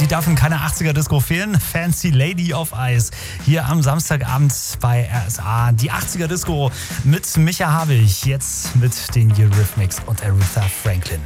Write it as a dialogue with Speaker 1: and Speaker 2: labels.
Speaker 1: die darf in keiner 80er-Disco fehlen. Fancy Lady of Ice. Hier am Samstagabend bei RSA. Die 80er-Disco mit Micha Habich. Jetzt mit den Eurythmics und Aretha Franklin.